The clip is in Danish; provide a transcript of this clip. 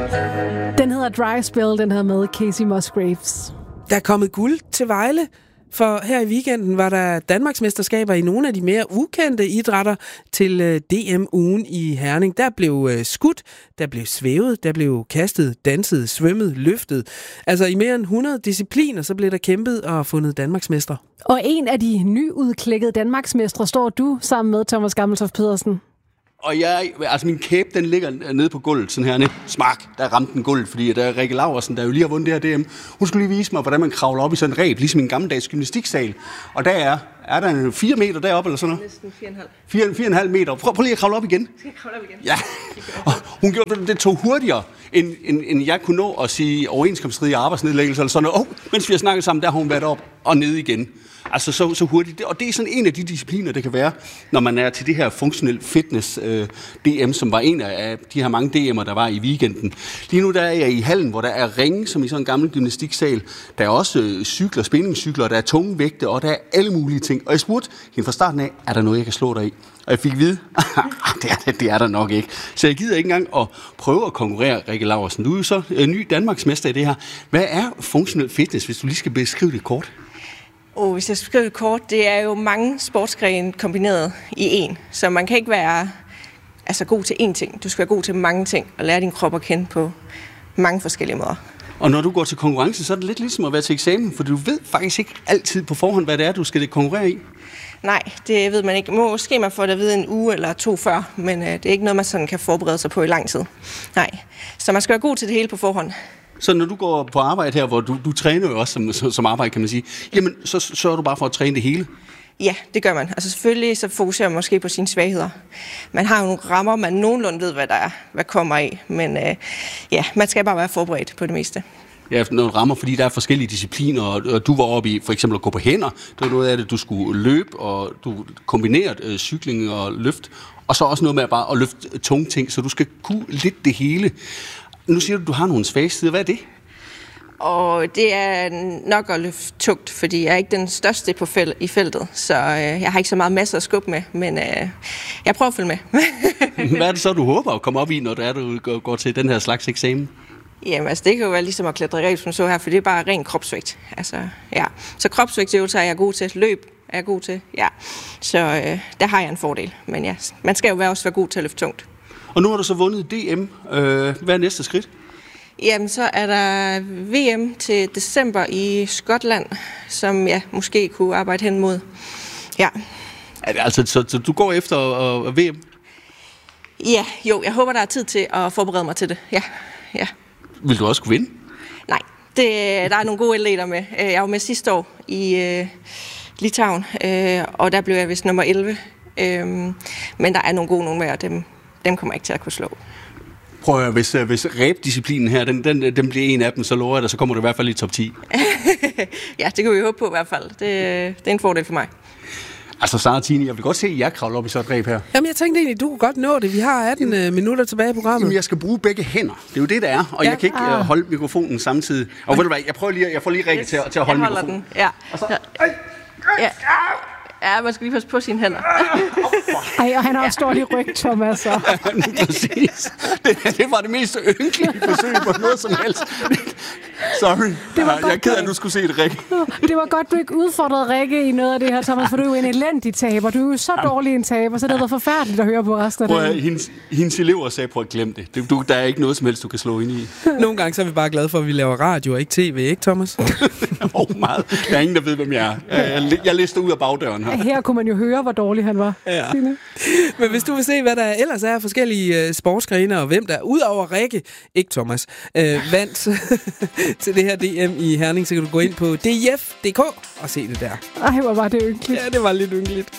Den hedder Dry Spell, den her med Casey Musgraves. Der er kommet guld til Vejle, for her i weekenden var der Danmarksmesterskaber i nogle af de mere ukendte idrætter til DM-ugen i Herning. Der blev skudt, der blev svævet, der blev kastet, danset, svømmet, løftet. Altså i mere end 100 discipliner, så blev der kæmpet og fundet Danmarksmester. Og en af de nyudklækkede Danmarksmestre står du sammen med, Thomas Gammeltoft Pedersen. Og min kæbe, den ligger nede på gulvet, sådan her nede. Smak, der ramte den gulvet, fordi der er Rikke Laursen, der jo lige har vundet det her DM. Hun skulle lige vise mig, hvordan man kravler op i sådan en reb, ligesom en gammeldags gymnastiksal. Og der er der 4 meter deroppe, eller sådan noget? Næsten 4,5. 4,5 meter. Prøv lige at kravle op igen. Skal jeg kravle op igen? Ja. Og hun gjorde det tog hurtigere, end jeg kunne nå at sige overenskomststridige arbejdsnedlæggelse, eller sådan noget. Mens vi har snakket sammen, der har hun været op og ned igen. Altså så hurtigt. Og det er sådan en af de discipliner, det kan være, når man er til det her functional fitness DM, som var en af de her mange DM'er, der var i weekenden. Lige nu der er jeg i hallen, hvor der er ringe, som i sådan en gammel gymnastiksal. Der er også cykler, spændingscykler, der er tunge vægte, og der er alle mulige ting. Og jeg spurgte hende fra starten af, er der noget, jeg kan slå dig i? Og jeg fik at vide, det er der nok ikke. Så jeg gider ikke engang at prøve at konkurrere, Rikke Laursen. Du er jo så ny Danmarksmester i det her. Hvad er functional fitness, hvis du lige skal beskrive det kort? Hvis jeg skal skrive det kort, det er jo mange sportsgrene kombineret i en. Så man kan ikke være god til én ting. Du skal være god til mange ting og lære din krop at kende på mange forskellige måder. Og når du går til konkurrence, så er det lidt ligesom at være til eksamen, for du ved faktisk ikke altid på forhånd, hvad det er, du skal konkurrere i. Nej, det ved man ikke. Måske man får det at vide en uge eller 2 før, men det er ikke noget, man sådan kan forberede sig på i lang tid. Nej, så man skal være god til det hele på forhånd. Så når du går på arbejde her, hvor du træner jo også som arbejde, kan man sige, jamen så sørger du bare for at træne det hele? Ja, det gør man. Altså selvfølgelig så fokuserer man måske på sine svagheder. Man har jo nogle rammer, man nogenlunde ved, hvad kommer i, men man skal bare være forberedt på det meste. Ja, nogle rammer, fordi der er forskellige discipliner, og du var oppe i for eksempel at gå på hænder. Det var noget af det, du skulle løbe, og du kombinerede cykling og løft, og så også noget med bare at løfte tunge ting, så du skal kunne lidt det hele. Nu siger du har nogle svage sider. Hvad er det? Og det er nok at løfte tungt, fordi jeg er ikke den største i feltet, så jeg har ikke så meget masser at skubbe med, men jeg prøver at følge med. Hvad er det så, du håber at komme op i, når du går til den her slags eksamen? Jamen, det kan jo være ligesom at klatre reb, som så her, for det er bare ren kropsvægt. Så kropsvægtsøvelser er jeg god til, løb er jeg god til, så der har jeg en fordel. Men ja, man skal jo også være god til at løfte tungt. Og nu har du så vundet DM. Hvad er næste skridt? Jamen, så er der VM til december i Skotland, som jeg måske kunne arbejde hen mod. Ja. Altså, så du går efter VM? Ja, jeg håber, der er tid til at forberede mig til det. Ja. Vil du også kunne vinde? Nej, der er nogle gode atleter med. Jeg var med sidste år i Litauen, og der blev jeg vist nummer 11. Men der er nogle gode med, og dem kommer jeg ikke til at kunne slå. Prøv at høre, hvis rebdisciplinen her, den bliver en af dem, så lover jeg dig, så kommer du i hvert fald i top 10. Ja, det kan vi håbe på i hvert fald. Det er en fordel for mig. Altså, Sara Tini, jeg vil godt se, at jeg kravler op i sådan et reb her. Jamen, jeg tænkte egentlig, du kunne godt nå det. Vi har 18 minutter tilbage i programmet. Jamen, jeg skal bruge begge hænder. Det er jo det, der er. Og jeg kan ikke holde mikrofonen samtidig. Og ved du hvad, jeg får lige Rikke til at holde mikrofonen. Den. Ja. Og så... Ja, man skal lige passe på sine hænder. Ej, og han har også dårlig ryg, Thomas. Præcis. Det var det mest ynkelige forsøg på noget som helst. Sorry. Jeg er ked af, at du skulle se det, Rikke. Det var godt, du ikke udfordrede Rikke i noget af det her, Thomas, for du er jo en elendig taber. Du er jo så dårlig en taber, så det har været forfærdeligt at høre på resten af dagen. Hendes elever sagde, prøv at glemme det. Der er ikke noget som helst, du kan slå ind i. Nogle gange så er vi bare glade for, at vi laver radio og ikke tv, ikke, Thomas? Meget. Der er ingen, der ved, hvem jeg er. Jeg lister ud af bagdøren her. Her kunne man jo høre, hvor dårlig han var. Ja. Men hvis du vil se, hvad der ellers er forskellige sportsgrene, og hvem der, udover Rikke, ikke Thomas, vandt til det her DM i Herning, så kan du gå ind på df.dk og se det der. Ej, hvor var det ynkeligt. Ja, det var lidt ynkeligt.